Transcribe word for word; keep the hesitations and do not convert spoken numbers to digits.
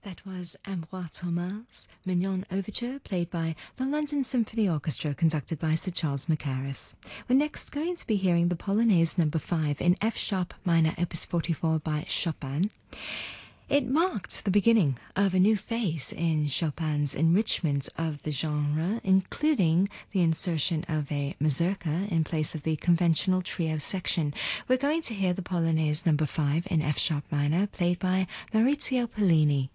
That was Ambroise Thomas' Mignon Overture, played by the London Symphony Orchestra, conducted by Sir Charles Mackerras. We're next going to be hearing the Polonaise number five in F sharp minor, opus forty-four by Chopin. It marked the beginning of a new phase in Chopin's enrichment of the genre, including the insertion of a mazurka in place of the conventional trio section. We're going to hear the Polonaise number five in F sharp minor, played by Maurizio Pollini.